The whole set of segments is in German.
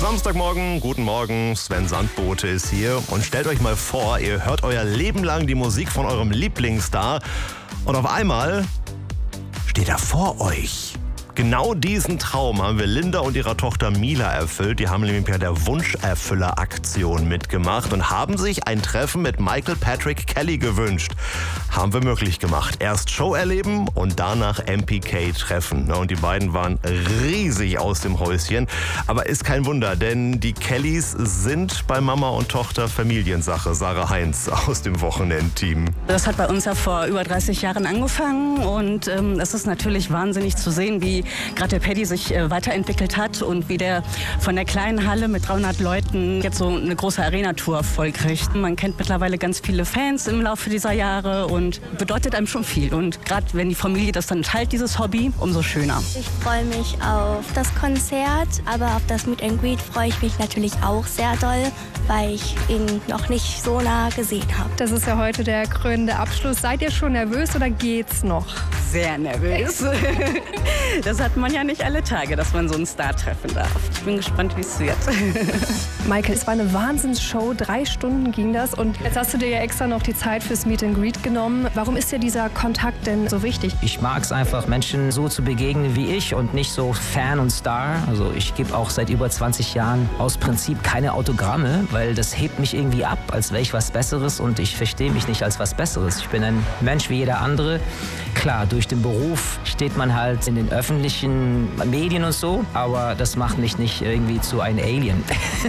Samstagmorgen, guten Morgen, Sven Sandbote ist hier und stellt euch mal vor, ihr hört euer Leben lang die Musik von eurem Lieblingsstar und auf einmal steht er vor euch. Genau diesen Traum haben wir Linda und ihrer Tochter Mila erfüllt. Die haben nämlich bei der Wunscherfüller-Aktion mitgemacht und haben sich ein Treffen mit Michael Patrick Kelly gewünscht. Haben wir möglich gemacht. Erst Show erleben und danach MPK treffen. Und die beiden waren riesig aus dem Häuschen. Aber ist kein Wunder, denn die Kellys sind bei Mama und Tochter Familiensache. Sarah Heinz aus dem Wochenendteam. Das hat bei uns ja vor über 30 Jahren angefangen und es ist natürlich wahnsinnig zu sehen, wie gerade der Paddy sich weiterentwickelt hat und wie der von der kleinen Halle mit 300 Leuten jetzt so eine große Arena-Tour vollkriegt. Man kennt mittlerweile ganz viele Fans im Laufe dieser Jahre und bedeutet einem schon viel. Und gerade wenn die Familie das dann teilt, dieses Hobby, umso schöner. Ich freue mich auf das Konzert, aber auf das Meet and Greet freue ich mich natürlich auch sehr doll, weil ich ihn noch nicht so nah gesehen habe. Das ist ja heute der krönende Abschluss. Seid ihr schon nervös oder geht's noch? Sehr nervös. Das hat man ja nicht alle Tage, dass man so einen Star treffen darf. Ich bin gespannt, wie es wird. Michael, es war eine Wahnsinnsshow. 3 Stunden ging das. Und jetzt hast du dir ja extra noch die Zeit fürs Meet and Greet genommen. Warum ist dir dieser Kontakt denn so wichtig? Ich mag es einfach, Menschen so zu begegnen wie ich und nicht so Fan und Star. Also ich gebe auch seit über 20 Jahren aus Prinzip keine Autogramme, weil das hebt mich irgendwie ab, als wäre ich was Besseres und ich verstehe mich nicht als was Besseres. Ich bin ein Mensch wie jeder andere. Klar, durch den Beruf steht man halt in den öffentlichen Medien und so, aber das macht mich nicht irgendwie zu einem Alien.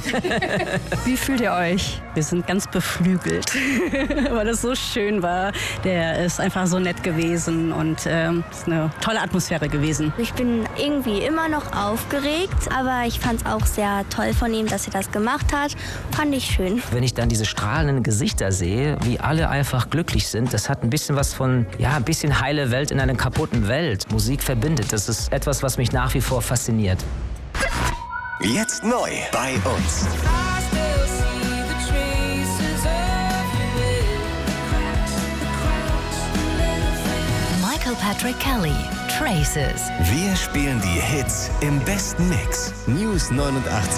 Wie fühlt ihr euch? Wir sind ganz beflügelt, weil das so schön war. Der ist einfach so nett gewesen und es ist eine tolle Atmosphäre gewesen. Ich bin irgendwie immer noch aufgeregt, aber ich fand es auch sehr toll von ihm, dass er das gemacht hat. Fand ich schön. Wenn ich dann diese strahlenden Gesichter sehe, wie alle einfach glücklich sind, das hat ein bisschen was von, ja, ein bisschen heile Welt in einer kaputten Welt. Musik verbindet, das ist etwas, was mich nach wie vor fasziniert. Jetzt neu bei uns. Michael Patrick Kelly, Traces. Wir spielen die Hits im besten Mix. News 89.0